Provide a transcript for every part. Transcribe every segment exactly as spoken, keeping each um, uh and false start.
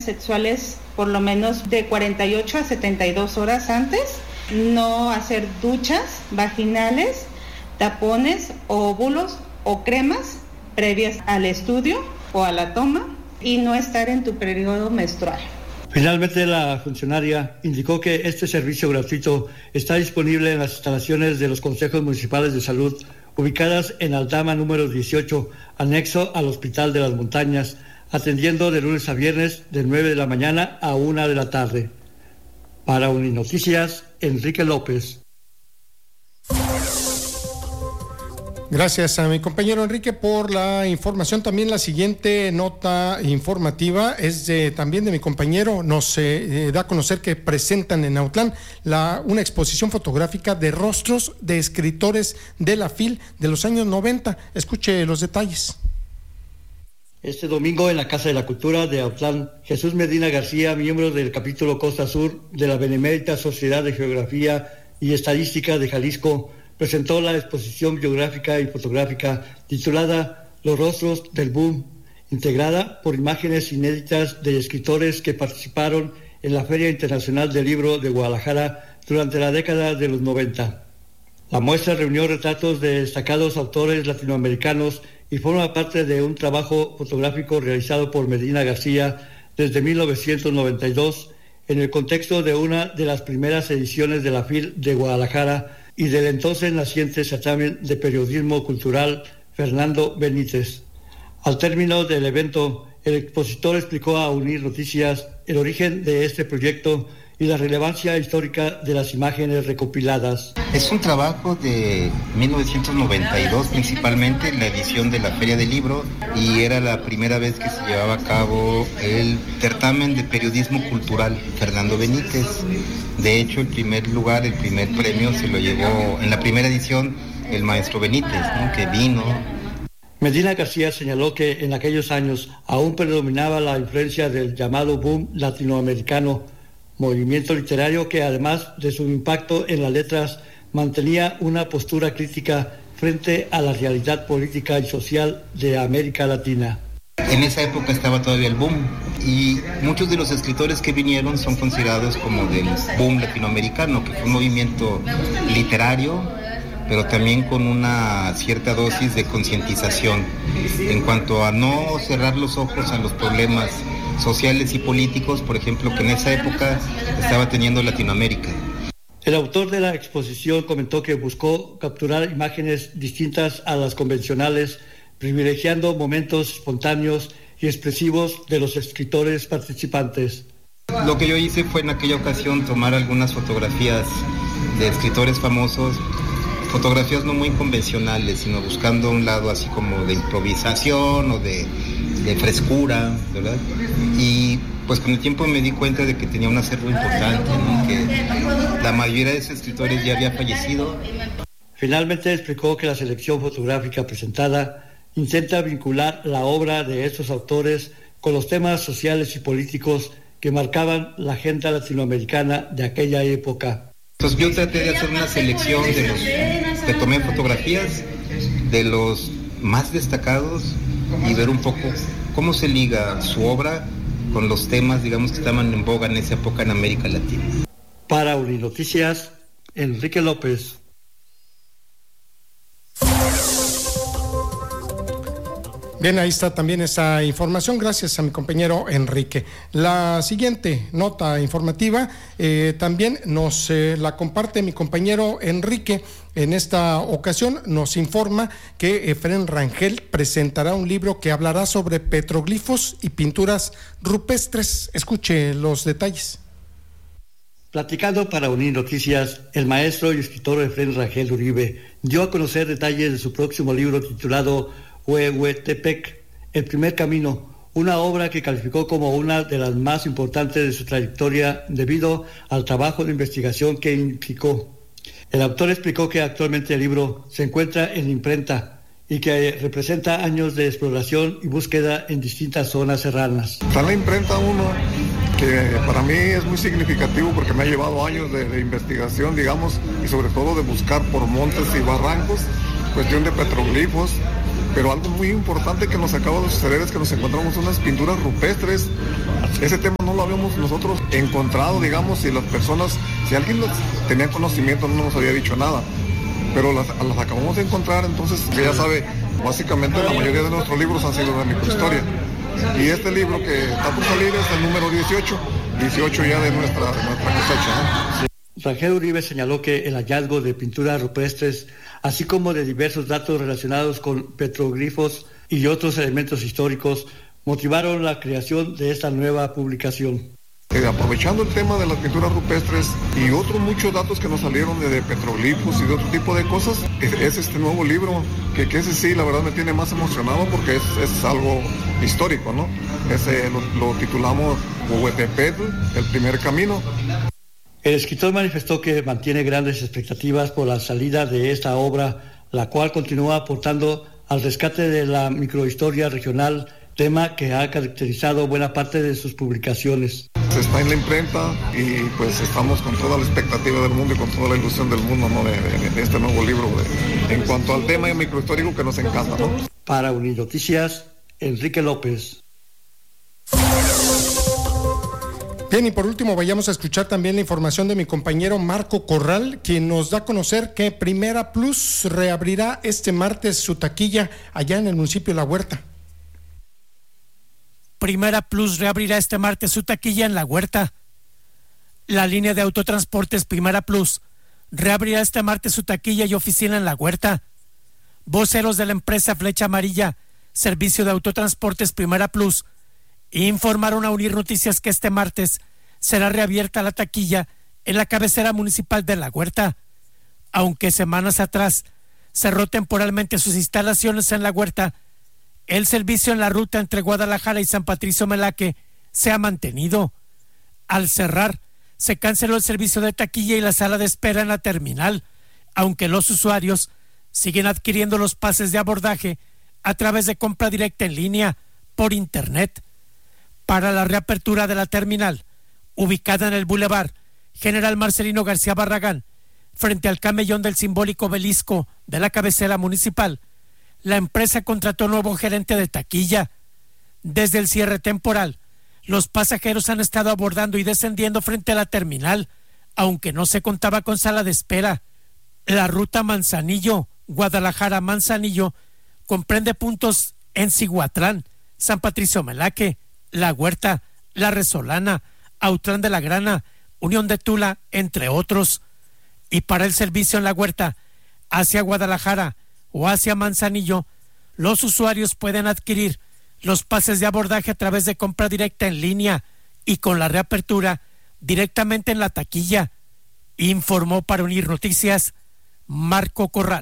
sexuales por lo menos de cuarenta y ocho a setenta y dos horas antes, no hacer duchas vaginales, tapones, óvulos o cremas previas al estudio o a la toma y no estar en tu periodo menstrual. Finalmente, la funcionaria indicó que este servicio gratuito está disponible en las instalaciones de los consejos municipales de salud ubicadas en Aldama número dieciocho, anexo al Hospital de las Montañas, atendiendo de lunes a viernes de nueve de la mañana a una de la tarde. Para Uninoticias, Enrique López. Gracias a mi compañero Enrique por la información. También la siguiente nota informativa es de, también de mi compañero. Nos eh, da a conocer que presentan en Autlán la, una exposición fotográfica de rostros de escritores de la F I L de los años noventa. Escuche los detalles. Este domingo en la Casa de la Cultura de Autlán, Jesús Medina García, miembro del capítulo Costa Sur de la Benemérita Sociedad de Geografía y Estadística de Jalisco, presentó la exposición biográfica y fotográfica titulada Los rostros del boom, integrada por imágenes inéditas de escritores que participaron en la Feria Internacional del Libro de Guadalajara durante la década de los noventa. La muestra reunió retratos de destacados autores latinoamericanos y forma parte de un trabajo fotográfico realizado por Medina García desde mil novecientos noventa y dos en el contexto de una de las primeras ediciones de la F I L de Guadalajara y del entonces naciente certamen de periodismo cultural Fernando Benítez. Al término del evento, el expositor explicó a Unir Noticias el origen de este proyecto y la relevancia histórica de las imágenes recopiladas. Es un trabajo de mil novecientos noventa y dos, principalmente la edición de la Feria del Libro, y era la primera vez que se llevaba a cabo el certamen de periodismo cultural Fernando Benítez. De hecho, el primer lugar, el primer premio se lo llevó en la primera edición el maestro Benítez, ¿no?, que vino. Medina García señaló que en aquellos años aún predominaba la influencia del llamado boom latinoamericano, movimiento literario que, además de su impacto en las letras, mantenía una postura crítica frente a la realidad política y social de América Latina. En esa época estaba todavía el boom y muchos de los escritores que vinieron son considerados como del boom latinoamericano, que fue un movimiento literario, pero también con una cierta dosis de concientización en cuanto a no cerrar los ojos a los problemas sociales y políticos, por ejemplo, que en esa época estaba teniendo Latinoamérica. El autor de la exposición comentó que buscó capturar imágenes distintas a las convencionales, privilegiando momentos espontáneos y expresivos de los escritores participantes. Lo que yo hice fue en aquella ocasión tomar algunas fotografías de escritores famosos, fotografías no muy convencionales, sino buscando un lado así como de improvisación o de, de frescura, ¿verdad? Y pues con el tiempo me di cuenta de que tenía un acervo importante, ¿no?, que la mayoría de esos escritores ya había fallecido. Finalmente explicó que la selección fotográfica presentada intenta vincular la obra de estos autores con los temas sociales y políticos que marcaban la agenda latinoamericana de aquella época. Entonces yo traté de hacer una selección de los que tomé fotografías de los más destacados y ver un poco cómo se liga su obra con los temas, digamos, que estaban en boga en esa época en América Latina. Para Uninoticias, Enrique López. Bien, ahí está también esa información, gracias a mi compañero Enrique. La siguiente nota informativa eh, también nos eh, la comparte mi compañero Enrique. En esta ocasión nos informa que Efrén Rangel presentará un libro que hablará sobre petroglifos y pinturas rupestres. Escuche los detalles. Platicando para Unir Noticias, el maestro y escritor Efrén Rangel Uribe dio a conocer detalles de su próximo libro titulado Huehuetepec, El Primer Camino, una obra que calificó como una de las más importantes de su trayectoria debido al trabajo de investigación que implicó. El autor explicó que actualmente el libro se encuentra en imprenta y que representa años de exploración y búsqueda en distintas zonas serranas. Está en la imprenta uno, que para mí es muy significativo porque me ha llevado años de, de investigación, digamos, y sobre todo de buscar por montes y barrancos, cuestión de petroglifos. Pero algo muy importante que nos acaba de suceder es que nos encontramos unas pinturas rupestres Ese tema no lo habíamos nosotros encontrado, digamos, si las personas, si alguien tenía conocimiento no nos había dicho nada, pero las, las acabamos de encontrar, entonces ya sabe, básicamente la mayoría de nuestros libros han sido de microhistoria. Y este libro que está por salir es el número dieciocho, dieciocho ya de nuestra, de nuestra cosecha, ¿no? Rangel Uribe señaló que el hallazgo de pinturas rupestres, así como de diversos datos relacionados con petroglifos y otros elementos históricos, motivaron la creación de esta nueva publicación. Eh, aprovechando el tema de las pinturas rupestres y otros muchos datos que nos salieron de, de petroglifos y de otro tipo de cosas, es, es este nuevo libro, que, que ese sí, la verdad me tiene más emocionado porque es, es algo histórico, ¿no? Ese lo, lo titulamos Huehuetepetl, el primer camino. El escritor manifestó que mantiene grandes expectativas por la salida de esta obra, la cual continúa aportando al rescate de la microhistoria regional, tema que ha caracterizado buena parte de sus publicaciones. Se está en la imprenta y pues estamos con toda la expectativa del mundo y con toda la ilusión del mundo, ¿no? de, de, de este nuevo libro de, en cuanto al tema microhistórico que nos encanta, ¿no? Para Unidoticias, Enrique López. Bien, y por último vayamos a escuchar también la información de mi compañero Marco Corral, quien nos da a conocer que Primera Plus reabrirá este martes su taquilla allá en el municipio de La Huerta. Primera Plus reabrirá este martes su taquilla en La Huerta. La línea de autotransportes Primera Plus reabrirá este martes su taquilla y oficina en La Huerta. Voceros de la empresa Flecha Amarilla, servicio de autotransportes Primera Plus, informaron a Unir Noticias que este martes será reabierta la taquilla en la cabecera municipal de La Huerta. Aunque semanas atrás cerró temporalmente sus instalaciones en La Huerta, el servicio en la ruta entre Guadalajara y San Patricio Melaque se ha mantenido. Al cerrar, se canceló el servicio de taquilla y la sala de espera en la terminal, aunque los usuarios siguen adquiriendo los pases de abordaje a través de compra directa en línea por internet. Para la reapertura de la terminal, ubicada en el Boulevard General Marcelino García Barragán, frente al camellón del simbólico obelisco de la cabecera municipal, la empresa contrató nuevo gerente de taquilla. Desde el cierre temporal, los pasajeros han estado abordando y descendiendo frente a la terminal, aunque no se contaba con sala de espera. La ruta Manzanillo, Guadalajara-Manzanillo, comprende puntos en Cihuatlán, San Patricio Melaque, La Huerta, La Resolana, Autlán de la Grana, Unión de Tula, entre otros. Y para el servicio en La Huerta, hacia Guadalajara o hacia Manzanillo, los usuarios pueden adquirir los pases de abordaje a través de compra directa en línea y con la reapertura directamente en la taquilla, informó para Unir Noticias Marco Corral.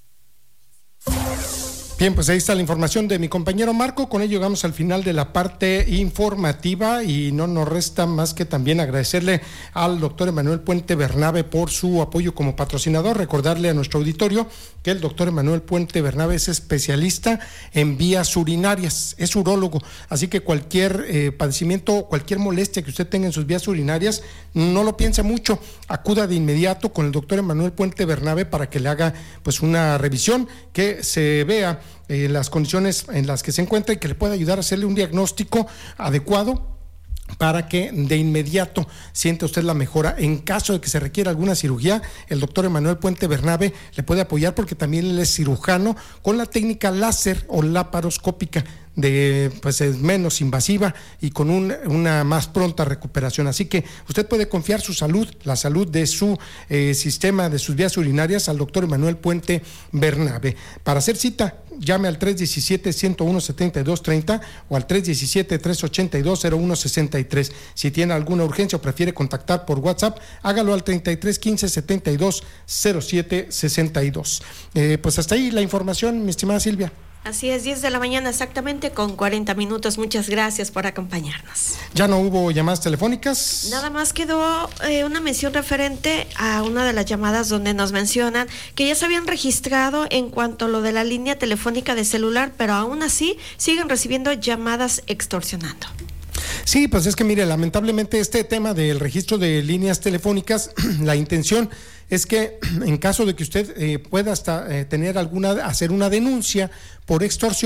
Bien, pues ahí está la información de mi compañero Marco. Con ello llegamos al final de la parte informativa y no nos resta más que también agradecerle al doctor Emanuel Puente Bernabe por su apoyo como patrocinador. Recordarle a nuestro auditorio que el doctor Emanuel Puente Bernabe es especialista en vías urinarias, es urólogo, así que cualquier eh, padecimiento, cualquier molestia que usted tenga en sus vías urinarias, no lo piense mucho, acuda de inmediato con el doctor Emanuel Puente Bernabe para que le haga pues una revisión, que se vea Eh, las condiciones en las que se encuentra y que le pueda ayudar a hacerle un diagnóstico adecuado para que de inmediato sienta usted la mejora. En caso de que se requiera alguna cirugía, el doctor Emanuel Puente Bernabe le puede apoyar porque también él es cirujano con la técnica láser o laparoscópica, de pues es menos invasiva y con un, una más pronta recuperación. Así que usted puede confiar su salud, la salud de su eh, sistema, de sus vías urinarias, al doctor Emanuel Puente Bernabe. Para hacer cita, llame al tres diecisiete, ciento uno, setenta y dos treinta o al tres diecisiete, trescientos ochenta y dos, cero uno sesenta y tres. Si tiene alguna urgencia o prefiere contactar por WhatsApp, hágalo al treinta y tres, quince, setenta y dos, cero siete, sesenta y dos. Eh, pues hasta ahí la información, mi estimada Silvia. Así es, diez de la mañana exactamente con cuarenta minutos. Muchas gracias por acompañarnos. ¿Ya no hubo llamadas telefónicas? Nada más quedó eh, una mención referente a una de las llamadas donde nos mencionan que ya se habían registrado en cuanto a lo de la línea telefónica de celular, pero aún así siguen recibiendo llamadas extorsionando. Sí, pues es que mire, lamentablemente este tema del registro de líneas telefónicas, la intención es que en caso de que usted eh, pueda hasta eh, tener alguna, hacer una denuncia por extorsión,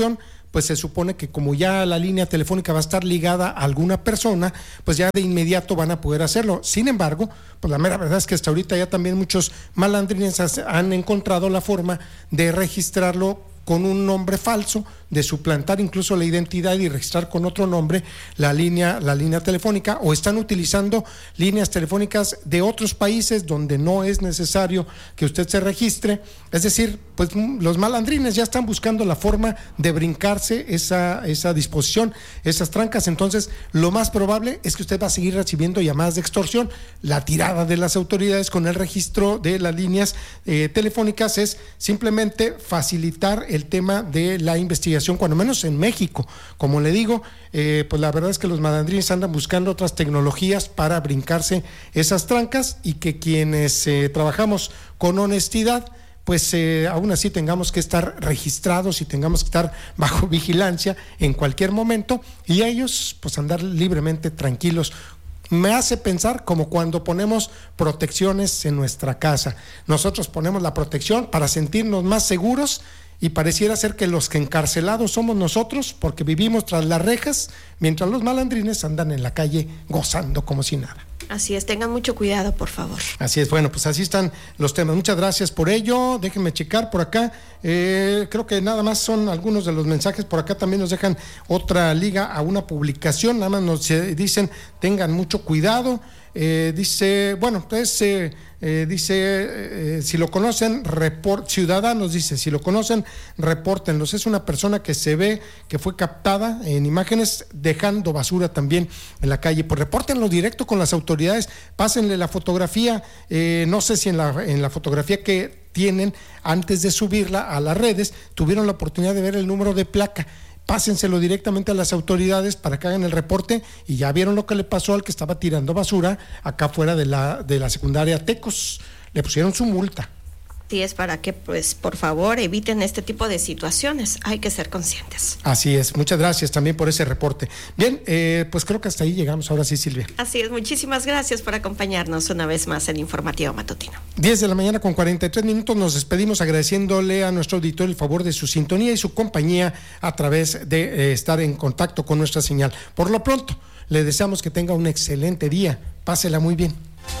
pues se supone que como ya la línea telefónica va a estar ligada a alguna persona, pues ya de inmediato van a poder hacerlo. Sin embargo, pues la mera verdad es que hasta ahorita ya también muchos malandrines han encontrado la forma de registrarlo con un nombre falso, de suplantar incluso la identidad y registrar con otro nombre la línea, la línea telefónica, o están utilizando líneas telefónicas de otros países donde no es necesario que usted se registre. Es decir, pues los malandrines ya están buscando la forma de brincarse esa, esa disposición, esas trancas. Entonces, lo más probable es que usted va a seguir recibiendo llamadas de extorsión. La tirada de las autoridades con el registro de las líneas eh, telefónicas es simplemente facilitar el tema de la investigación, cuando menos en México. Como le digo, eh, pues la verdad es que los malandrines andan buscando otras tecnologías para brincarse esas trancas, y que quienes eh, trabajamos con honestidad, pues eh, aún así tengamos que estar registrados y tengamos que estar bajo vigilancia en cualquier momento, y ellos pues andar libremente tranquilos. Me hace pensar como cuando ponemos protecciones en nuestra casa. Nosotros ponemos la protección para sentirnos más seguros, y pareciera ser que los que encarcelados somos nosotros, porque vivimos tras las rejas, mientras los malandrines andan en la calle gozando como si nada. Así es, tengan mucho cuidado, por favor. Así es, bueno, pues así están los temas. Muchas gracias por ello. Déjenme checar por acá. Eh, creo que nada más son algunos de los mensajes. Por acá también nos dejan otra liga a una publicación. Nada más nos eh, dicen, tengan mucho cuidado. Eh, dice, bueno, pues eh, eh, dice, eh, si lo conocen, report, ciudadanos, dice, si lo conocen, repórtenlos. Es una persona que se ve que fue captada en imágenes dejando basura también en la calle. Pues repórtenlo directo con las autoridades, pásenle la fotografía, eh, no sé si en la, en la fotografía que tienen antes de subirla a las redes, tuvieron la oportunidad de ver el número de placa. Pásenselo directamente a las autoridades para que hagan el reporte, y ya vieron lo que le pasó al que estaba tirando basura acá fuera de la, de la secundaria Tecos. Le pusieron su multa. Sí, es para que, pues, por favor, eviten este tipo de situaciones. Hay que ser conscientes. Así es. Muchas gracias también por ese reporte. Bien, eh, pues creo que hasta ahí llegamos ahora sí, Silvia. Así es. Muchísimas gracias por acompañarnos una vez más en Informativo Matutino. diez de la mañana con cuarenta y tres minutos. Nos despedimos agradeciéndole a nuestro auditor el favor de su sintonía y su compañía a través de eh, estar en contacto con nuestra señal. Por lo pronto, le deseamos que tenga un excelente día. Pásela muy bien.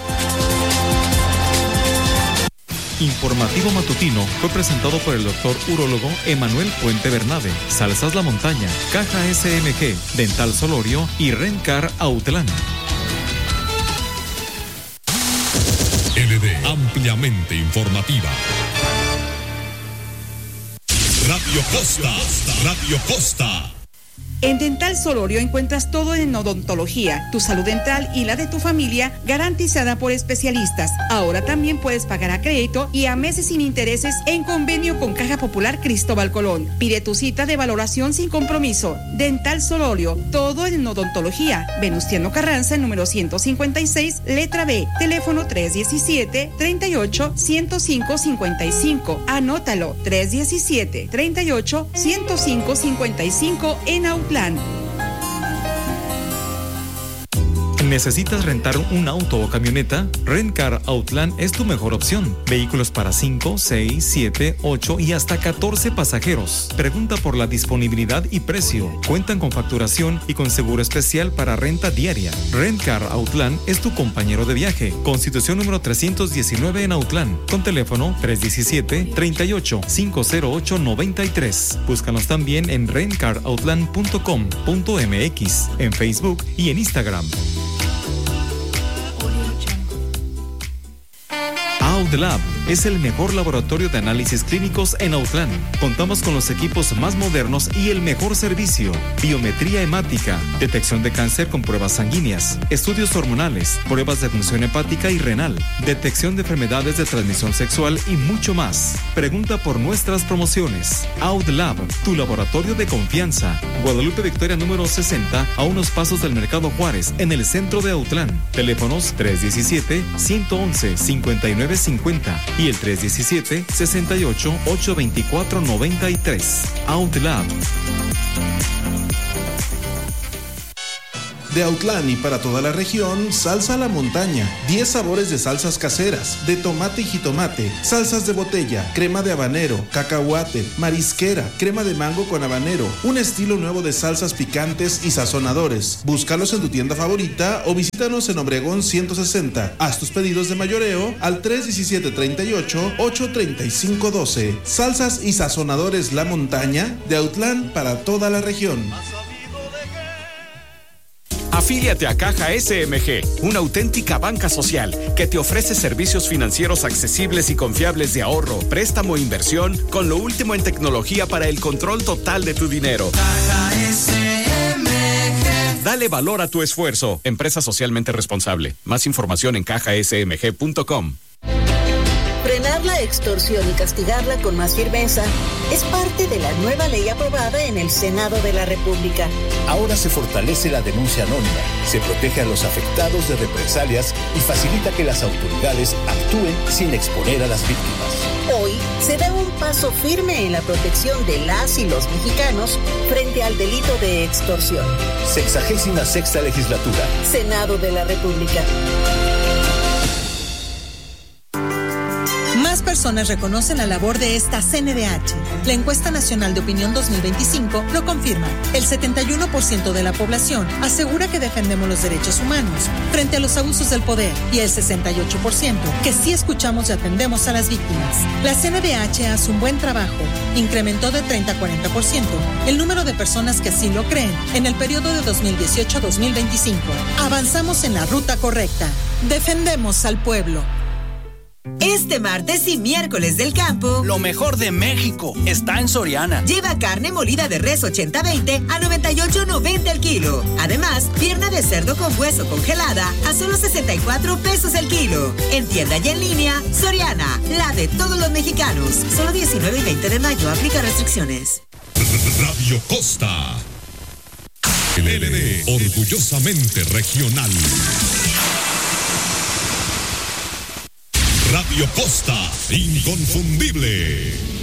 Informativo Matutino fue presentado por el doctor urólogo Emanuel Puente Bernabe, Salsas La Montaña, Caja S M G, Dental Solorio y Rencar Autlán. L D, ampliamente informativa. Radio Costa, Radio Costa. En Dental Solorio encuentras todo en odontología, tu salud dental y la de tu familia garantizada por especialistas. Ahora también puedes pagar a crédito y a meses sin intereses en convenio con Caja Popular Cristóbal Colón. Pide tu cita de valoración sin compromiso. Dental Solorio, todo en odontología. Venustiano Carranza, número ciento cincuenta y seis, letra B. Teléfono tres diecisiete, treinta y ocho, ciento cinco, cincuenta y cinco. Anótalo, tres diecisiete, treinta y ocho, ciento cinco, cincuenta y cinco en Autlán. ¿Necesitas rentar un auto o camioneta? Rentcar Autlán es tu mejor opción. Vehículos para cinco, seis, siete, ocho y hasta catorce pasajeros. Pregunta por la disponibilidad y precio. Cuentan con facturación y con seguro especial para renta diaria. Rentcar Autlán es tu compañero de viaje. Constitución número trescientos diecinueve en Autlán. Con teléfono tres diecisiete, treinta y ocho, cinco cero ocho, noventa y tres. Búscanos también en rentcar outlan punto com punto m x, en Facebook y en Instagram. AudLab es el mejor laboratorio de análisis clínicos en Autlán. Contamos con los equipos más modernos y el mejor servicio: biometría hemática, detección de cáncer con pruebas sanguíneas, estudios hormonales, pruebas de función hepática y renal, detección de enfermedades de transmisión sexual y mucho más. Pregunta por nuestras promociones. AudLab, tu laboratorio de confianza. Guadalupe Victoria número sesenta, a unos pasos del Mercado Juárez, en el centro de Autlán. Teléfonos tres diecisiete, ciento once, cincuenta y nueve cincuenta y el tres diecisiete, sesenta y ocho, ochocientos veinticuatro, noventa y tres. AudLab. De Autlán y para toda la región, Salsa La Montaña. diez sabores de salsas caseras, de tomate y jitomate, salsas de botella, crema de habanero, cacahuate, marisquera, crema de mango con habanero, un estilo nuevo de salsas picantes y sazonadores. Búscalos en tu tienda favorita o visítanos en Obregón ciento sesenta. Haz tus pedidos de mayoreo al tres diecisiete treinta y ocho, ocho treinta y cinco doce. Salsas y sazonadores La Montaña, de Autlán para toda la región. Afíliate a Caja S M G, una auténtica banca social que te ofrece servicios financieros accesibles y confiables de ahorro, préstamo e inversión con lo último en tecnología para el control total de tu dinero. Caja S M G. Dale valor a tu esfuerzo. Empresa socialmente responsable. Más información en caja s m g punto com. Frenar la extorsión y castigarla con más firmeza es parte de la nueva ley aprobada en el Senado de la República. Ahora se fortalece la denuncia anónima, se protege a los afectados de represalias y facilita que las autoridades actúen sin exponer a las víctimas. Hoy se da un paso firme en la protección de las y los mexicanos frente al delito de extorsión. Sexagésima sexta legislatura. Senado de la República. Más personas reconocen la labor de esta C N D H. La encuesta nacional de opinión dos mil veinticinco lo confirma. El setenta y uno por ciento de la población asegura que defendemos los derechos humanos frente a los abusos del poder y el sesenta y ocho por ciento que sí escuchamos y atendemos a las víctimas. La C N D H hace un buen trabajo. Incrementó de treinta a cuarenta por ciento el número de personas que así lo creen en el periodo de dos mil dieciocho a dos mil veinticinco. Avanzamos en la ruta correcta. Defendemos al pueblo. Este martes y miércoles del campo, lo mejor de México está en Soriana. Lleva carne molida de res ochenta veinte a noventa y ocho noventa el kilo. Además, pierna de cerdo con hueso congelada a solo sesenta y cuatro pesos el kilo. En tienda y en línea, Soriana, la de todos los mexicanos. Solo diecinueve y veinte de mayo, aplica restricciones. Radio Costa. L L D, orgullosamente regional. Radio Costa, inconfundible.